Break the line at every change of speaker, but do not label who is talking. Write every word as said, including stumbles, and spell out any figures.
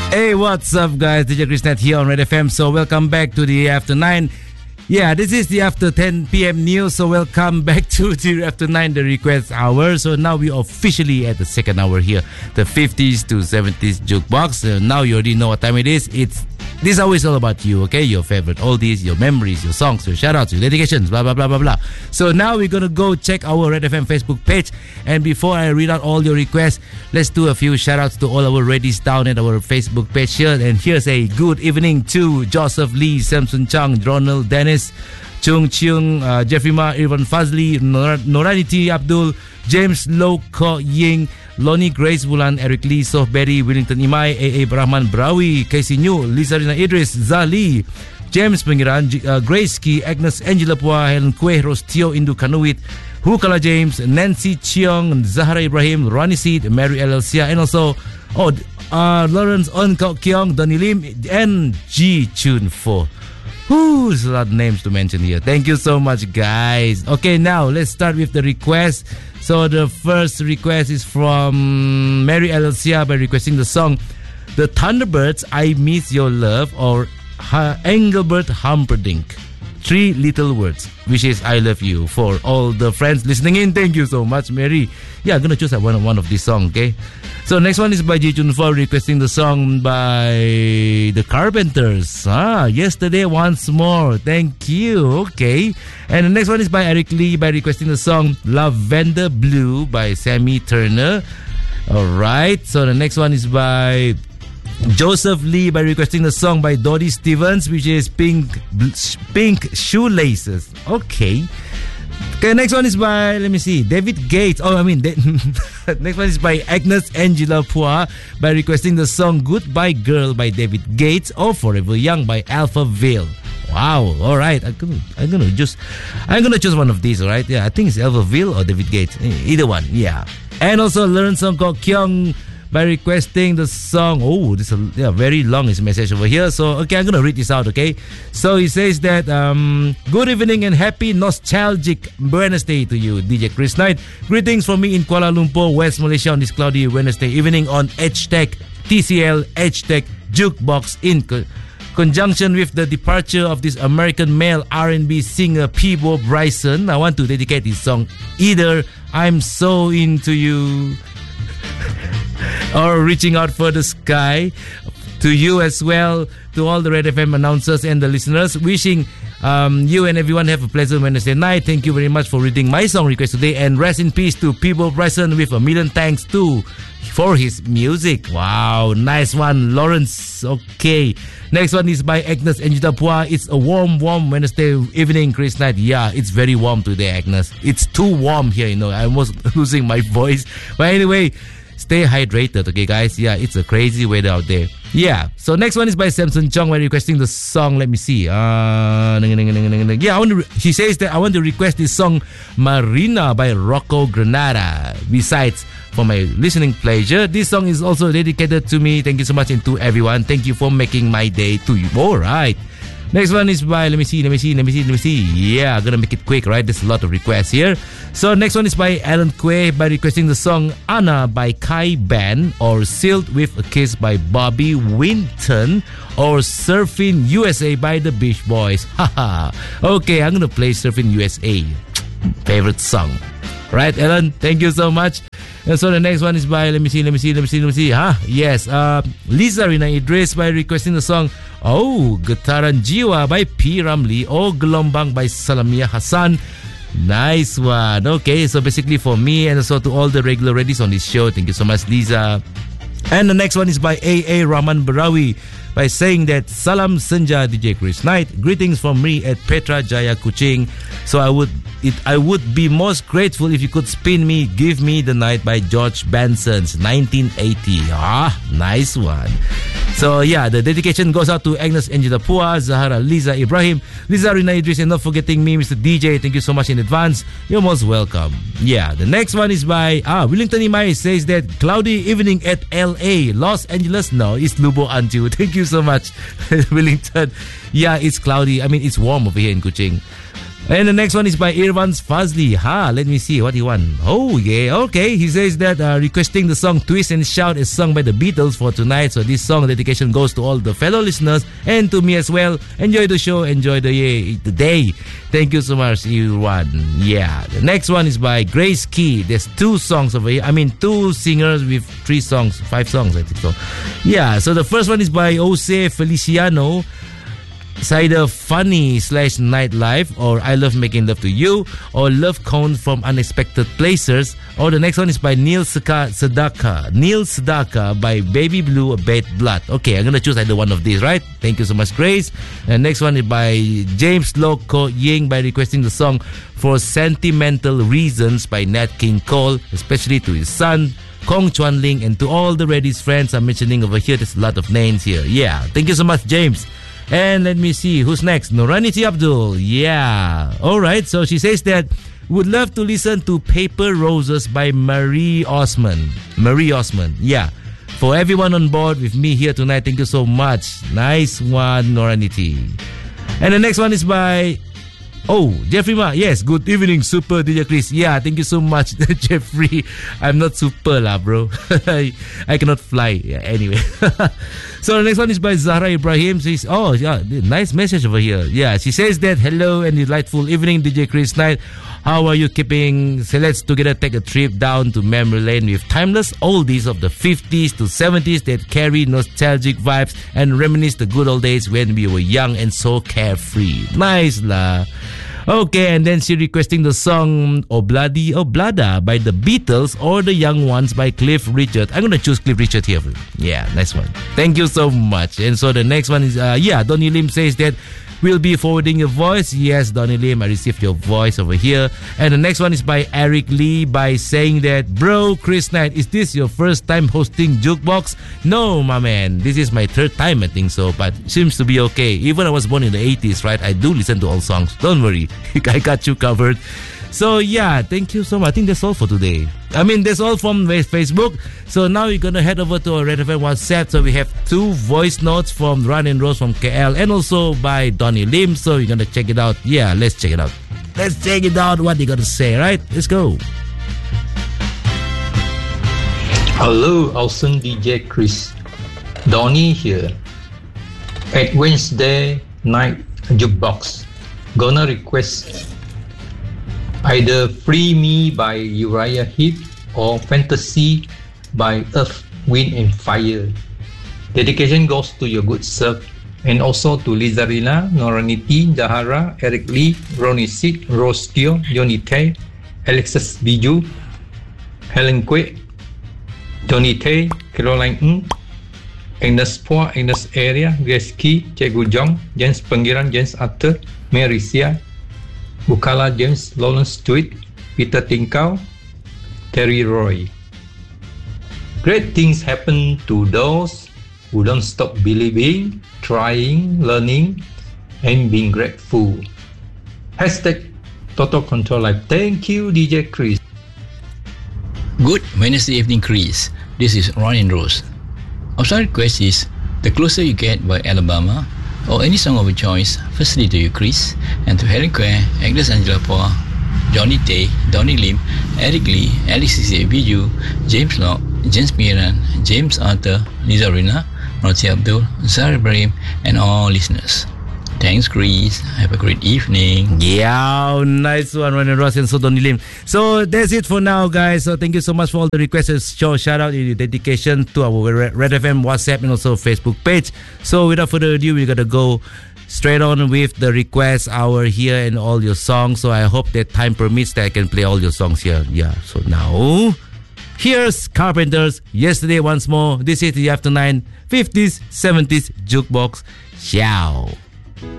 Hey, what's up, guys? D J Chris Net here on Red F M. So welcome back to the After nine. Yeah, this is the After ten p.m. news. So welcome back to the After nine, the request hour. So now we officially at the second hour here, the fifties to seventies jukebox. Uh, now you already know what time it is. It's This hour is all about you, okay? Your favorite oldies, your memories, your songs, your shoutouts, your dedications, blah, blah, blah, blah, blah. So now we're going to go check our Red F M Facebook page. And before I read out all your requests, let's do a few shoutouts to all our readies down at our Facebook page here. And here's a good evening to Joseph Lee, Samson Chang, Ronald Dennis, Chung Chung, uh, Jeffrey Ma, Irvan Fazli, Nor- Noranity Abdul, James Lo Ko Ying, Lonnie Grace Wulan, Eric Lee, Sof Berry, Willington Imai, A A Brahman Brawi, Casey New, Lisa Rina Idris, Zali, James Pengiran, uh, Grace Ki, Agnes Angela Pua, Helen Kwe, Rostio Indu Kanuit, Hukala James, Nancy Cheong, Zahra Ibrahim, Ronnie Seed, Mary Elelsia, and also oh, uh, Lawrence On Kau Kiong, Donny Lim, and G Chun Fo. Whew, there's a lot of names to mention here. Thank you so much, guys. Okay, now let's start with the request. So the first request is from Mary Elelsia by requesting the song The Thunderbirds, I Miss Your Love, or ha- Engelbert Humperdinck. Three little words, which is I love you. For all the friends listening in, thank you so much, Mary. Yeah, I'm gonna choose one, one of these songs, okay? So next one is by Ji Chun Fo requesting the song by The Carpenters. Ah, Yesterday Once More. Thank you. Okay. And the next one is by Eric Lee by requesting the song Lavender Blue by Sammy Turner. Alright. So the next one is by Joseph Lee by requesting the song by Dodie Stevens, which is Pink Pink Shoelaces. Okay. Okay, next one is by, let me see, David Gates. Oh, I mean, de- next one is by Agnes Angela Pua by requesting the song Goodbye Girl by David Gates, or Forever Young by Alpha Vale. Wow, all right. I'm gonna, I'm gonna just, I'm gonna choose one of these, all right? Yeah, I think it's Alpha Vale or David Gates. Either one, yeah. And also learn song called Kyung by requesting the song. Oh, this is a yeah, very long his message over here. So, okay, I'm going to read this out, okay? So, he says that, um, good evening and happy nostalgic Wednesday to you, D J Chris Knight. Greetings from me in Kuala Lumpur, West Malaysia on this cloudy Wednesday evening on H-Tech T C L H-Tech Jukebox in co- conjunction with the departure of this American male R and B singer Peebo Bryson. I want to dedicate this song, Either I'm So Into You or Reaching Out for the Sky, to you as well, to all the Red F M announcers and the listeners. Wishing um, you and everyone have a pleasant Wednesday night. Thank you very much for reading my song request today, and rest in peace to Peebo Bryson with a million thanks too for his music. Wow, nice one, Lawrence. Okay, next one is by Agnes Angela Pua. It's a warm, warm Wednesday evening, Chris Night. Yeah, it's very warm today, Agnes. It's too warm here, you know. I'm almost losing my voice. But anyway, stay hydrated, okay, guys? Yeah, it's a crazy weather out there. Yeah, so next one is by Samson Chong by requesting the song. Let me see. Uh, yeah, I want to, he says that I want to request this song, Marina by Rocco Granada. Besides, for my listening pleasure, this song is also dedicated to me. Thank you so much, and to everyone. Thank you for making my day to you. All right. Next one is by, let me see, let me see, let me see, let me see. Yeah, I'm gonna make it quick, right? There's a lot of requests here. So next one is by Alan Kwe by requesting the song Anna by Kai Ban, or Sealed with a Kiss by Bobby Winton, or Surfing U S A by the Beach Boys. Haha. Okay, I'm gonna play Surfing U S A. Favorite song. Right, Alan? Thank you so much. And so the next one is by, let me see, let me see, let me see, let me see. Huh? Yes, uh, Lisa Rina Idris by requesting the song Oh, Getaran Jiwa by P. Ramlee, or Gelombang by Salamia Hassan. Nice one. Okay, so basically for me and also to all the regular readies on this show, thank you so much, Lisa. And the next one is by A A Rahman Barawi by saying that Salam Senja D J Chris Knight. Greetings from me at Petra Jaya Kuching. So I would it I would be most grateful if you could spin me Give Me the Night by George Benson's nineteen eighty. Ah, nice one. So yeah, the dedication goes out to Agnes Angela Pua, Zahara Liza Ibrahim, Liza Rina Idris, and not forgetting me, Mister D J. Thank you so much in advance. You're most welcome. Yeah, the next one is by ah Willington Imai says that cloudy evening at L A, Los Angeles. No, it's Lubo Anju. Thank you so much, Willington. Yeah, it's cloudy. I mean, it's warm over here in Kuching. And the next one is by Irvan's Fazli. Ha, let me see what he won. Oh, yeah, okay. He says that uh, requesting the song Twist and Shout is sung by the Beatles for tonight. So this song dedication goes to all the fellow listeners and to me as well. Enjoy the show, enjoy the, yeah, the day. Thank you so much, Irvan. Yeah, the next one is by Grace Key. There's two songs over here. I mean, two singers with three songs, five songs, I think so. Yeah, so the first one is by Jose Feliciano. It's either Funny slash Nightlife or I Love Making Love to You or Love Cone from Unexpected Places, or the next one is by Neil Sedaka. Neil Sedaka by Baby Blue Bad Blood. Okay, I'm gonna choose either one of these, right? Thank you so much, Grace. And next one is by James Loco Ying by requesting the song For Sentimental Reasons by Nat King Cole, especially to his son Kong Chuan Ling and to all the Reddy's friends I'm mentioning over here. There's a lot of names here. Yeah, thank you so much, James. And let me see, who's next? Noraniti Abdul. Yeah. Alright, so she says that would love to listen to Paper Roses by Marie Osman. Marie Osman. Yeah. For everyone on board with me here tonight, thank you so much. Nice one, Noraniti. And the next one is by... Oh, Jeffrey Ma. Yes, good evening, Super D J Chris. Yeah, thank you so much, Jeffrey. I'm not super lah, bro. I, I cannot fly. Yeah, anyway. So the next one is by Zahra Ibrahim. She's, oh, yeah, nice message over here. Yeah, she says that, hello and delightful evening, D J Chris Night. How are you keeping? So let's together take a trip down to memory lane with timeless oldies of the fifties to seventies that carry nostalgic vibes and reminisce the good old days when we were young and so carefree. Nice lah. Okay, and then she requesting the song Obladi Oblada by the Beatles or The Young Ones by Cliff Richard. I'm going to choose Cliff Richard here. Yeah, nice one. Thank you so much. And so the next one is, uh, yeah, Donnie Lim says that we'll be forwarding your voice. Yes, Donnie Lim, I received your voice over here. And the next one is by Eric Lee by saying that, bro, Chris Knight, is this your first time hosting Jukebox? No, my man. This is my third time, I think so. But seems to be okay. Even I was born in the eighties, right? I do listen to all songs. Don't worry. I got you covered. So yeah, thank you so much. I think that's all for today. I mean, that's all from Facebook. So now we're going to head over to our Red F M WhatsApp. So we have two voice notes from Run and Rose from K L and also by Donnie Lim. So we're going to check it out. Yeah, let's check it out. Let's check it out what they got to say, right? Let's go.
Hello, awesome D J Chris. Donnie here. At Wednesday night Jukebox, gonna request either Free Me by Uriah Heep or Fantasy by Earth, Wind and Fire. Dedication goes to your good self and also to Lizarina, Noraniti, Zahara, Eric Lee, Ronnie Sid, Rose Teo, Johnny Tay, Alexis Biju, Helen Kwe, Johnny Tay, Caroline Ng, Agnes Poa, Agnes Area, Grace Key, Cikgu Jong, James Pengiran, James Arthur, Mary Sia, Bukala James, Lawrence Tweet, Peter Tinkau, Terry Roy. Great things happen to those who don't stop believing, trying, learning, and being grateful. Hashtag Total Control Life. Thank you, D J Chris.
Good Wednesday evening, Chris. This is Ron and Rose. Our song request is The Closer You Get by Alabama, or any song of your choice. Firstly to you, Chris, and to Helen Kwe, Agnes Angela Poa, Johnny Tay, Donnie Lim, Eric Lee, Alexis Biju, James Locke, James Miran, James Arthur, Liza Rina, Roti Abdul, Zahra Ibrahim, and all listeners. Thanks, Chris. Have a great evening.
Yeah, nice one, Ron and Ross and so Donnie Lim. So that's it for now, guys. So thank you so much for all the requests. Show shout out in dedication to our Red F M WhatsApp and also Facebook page. So without further ado, we gotta go straight on with the request hour here and all your songs. So I hope that time permits that I can play all your songs here. Yeah. So now, here's Carpenters. Yesterday once more. This is the After Nine fifties, seventies Jukebox. Ciao.